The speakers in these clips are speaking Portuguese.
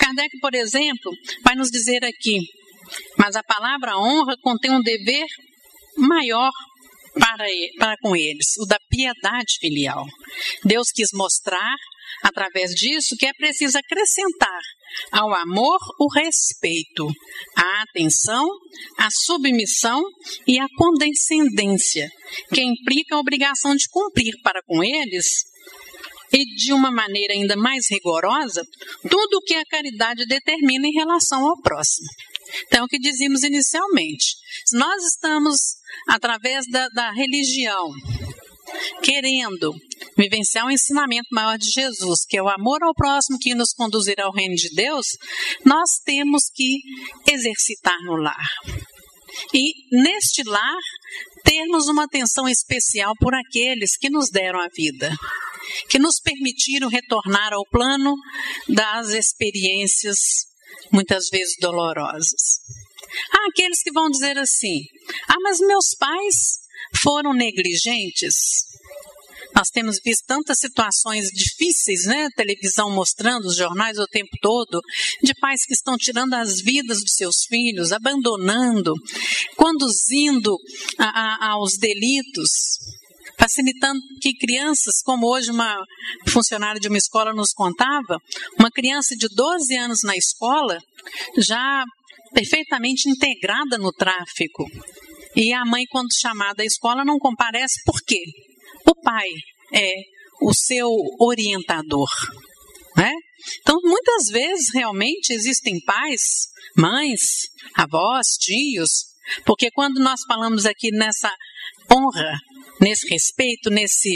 Kardec, por exemplo, vai nos dizer aqui, mas a palavra honra contém um dever maior para com eles, o da piedade filial. Deus quis mostrar, através disso, que é preciso acrescentar ao amor o respeito, a atenção, a submissão e a condescendência, que implica a obrigação de cumprir para com eles, e de uma maneira ainda mais rigorosa, tudo o que a caridade determina em relação ao próximo. Então, o que dizíamos inicialmente, se nós estamos, através da religião, querendo vivenciar o ensinamento maior de Jesus, que é o amor ao próximo que nos conduzirá ao reino de Deus, nós temos que exercitar no lar. E, neste lar, termos uma atenção especial por aqueles que nos deram a vida, que nos permitiram retornar ao plano das experiências, muitas vezes dolorosas. Há aqueles que vão dizer assim, mas meus pais foram negligentes. Nós temos visto tantas situações difíceis, né? Televisão mostrando, os jornais o tempo todo, de pais que estão tirando as vidas dos seus filhos, abandonando, conduzindo aos delitos, facilitando que crianças, como hoje uma funcionária de uma escola nos contava, uma criança de 12 anos na escola, já perfeitamente integrada no tráfico. E a mãe, quando chamada à escola, não comparece. Por quê? O pai é o seu orientador, né? Então, muitas vezes, realmente, existem pais, mães, avós, tios, porque quando nós falamos aqui nessa honra, nesse respeito,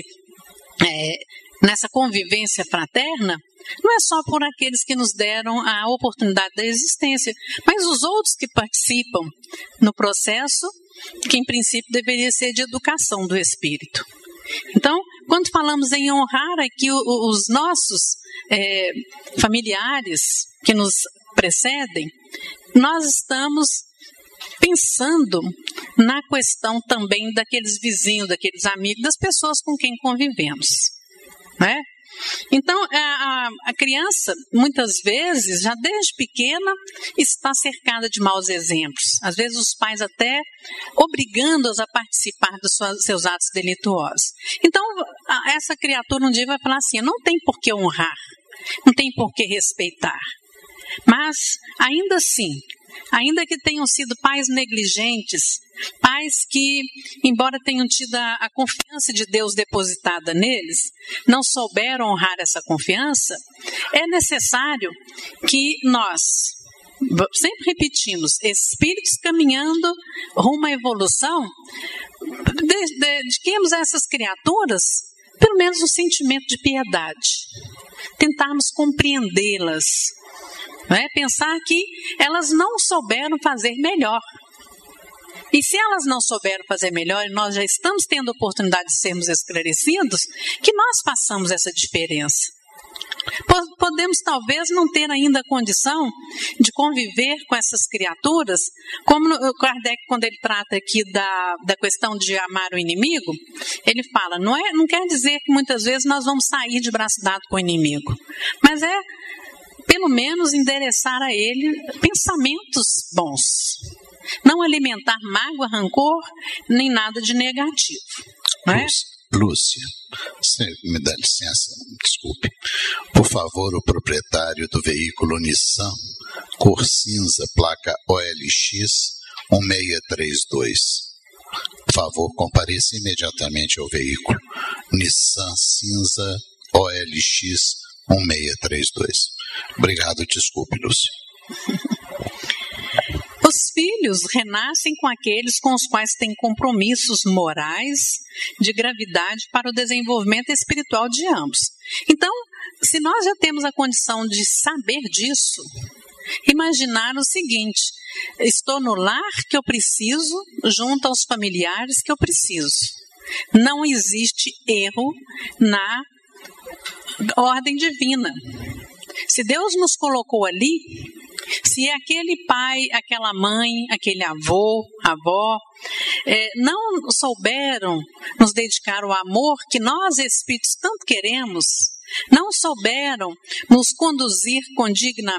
nessa convivência fraterna, não é só por aqueles que nos deram a oportunidade da existência, mas os outros que participam no processo, que em princípio deveria ser de educação do espírito. Então, quando falamos em honrar aqui os nossos familiares que nos precedem, nós estamos pensando na questão também daqueles vizinhos, daqueles amigos, das pessoas com quem convivemos, né? Então, a criança, muitas vezes, já desde pequena, está cercada de maus exemplos. Às vezes, os pais até obrigando-os a participar dos seus atos delituosos. Então, essa criatura um dia vai falar assim, não tem por que honrar, não tem por que respeitar. Mas, ainda assim, ainda que tenham sido pais negligentes, pais que, embora tenham tido a confiança de Deus depositada neles, não souberam honrar essa confiança, é necessário que nós, sempre repetimos, espíritos caminhando rumo à evolução, dediquemos a essas criaturas pelo menos um sentimento de piedade, tentarmos compreendê-las, pensar que elas não souberam fazer melhor. E se elas não souberam fazer melhor e nós já estamos tendo a oportunidade de sermos esclarecidos, que nós façamos essa diferença. Podemos talvez não ter ainda a condição de conviver com essas criaturas, como o Kardec, quando ele trata aqui da questão de amar o inimigo, ele fala, não quer dizer que muitas vezes nós vamos sair de braço dado com o inimigo, mas pelo menos endereçar a ele pensamentos bons. Não alimentar mágoa, rancor, nem nada de negativo. Não é? Lúcia, você me dá licença, desculpe. Por favor, o proprietário do veículo Nissan, cor cinza, placa OLX 1632. Por favor, compareça imediatamente ao veículo Nissan cinza OLX 1632. Obrigado, desculpe, Lúcia. Os filhos renascem com aqueles com os quais têm compromissos morais de gravidade para o desenvolvimento espiritual de ambos. Então, se nós já temos a condição de saber disso, imaginar o seguinte, estou no lar que eu preciso, junto aos familiares que eu preciso. Não existe erro na ordem divina. Se Deus nos colocou ali, se aquele pai, aquela mãe, aquele avô, avó, não souberam nos dedicar o amor que nós, espíritos, tanto queremos, não souberam nos conduzir com dignidade,